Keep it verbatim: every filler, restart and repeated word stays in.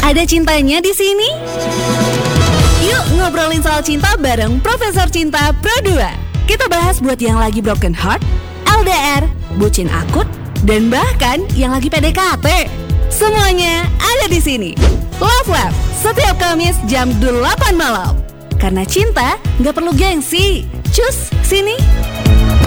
Ada cintanya di sini? Yuk ngobrolin soal cinta bareng Profesor Cinta Pro dua. Kita bahas buat yang lagi broken heart, L D R, bucin akut, dan bahkan yang lagi P D K T. Semuanya ada di sini. Love Lab, setiap Kamis jam delapan malam. Karena cinta nggak perlu gengsi. Cus, sini.